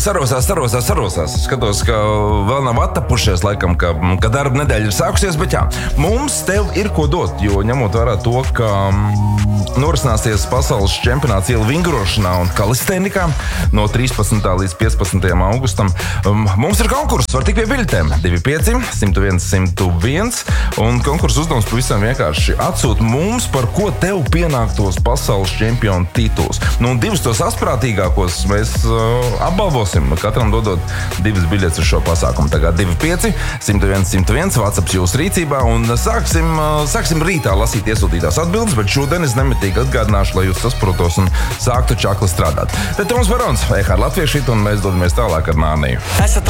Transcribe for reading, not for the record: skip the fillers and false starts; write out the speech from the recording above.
sarosās. Skatos, ka vēl nav attapušies, laikam, ka darba nedēļa ir sākusies, bet jā, mums tev ir ko dot, jo ņemot vērā to, ka norisināsies pasaules čempionāts ielu vingrošanā un kalistēnikā no 13. līdz 15. augustam. Mums ir konkurss, var tikt pie biļetēm 25, 101, 101, un konkursu uzdevums pavisam vienkārši atsūt mums, par ko tev pienāktos pasaules čempionu tituls. Nu, un divus tos asprātīgākos mēs apbalvosim, katram dodot 2 biļetes uz šo pasākumu. Tagad 25, 101, 101, WhatsApp jūsu rīcībā, un sāksim rītā lasīt iesūtītās atbildes, bet šodien es nemitīgi atgādināšu, lai jūs sasprotos un sāktu čakli strādāt. Te Toms Barons, EHR Latviešu, un mēs dodamies tālāk ar Nārniju.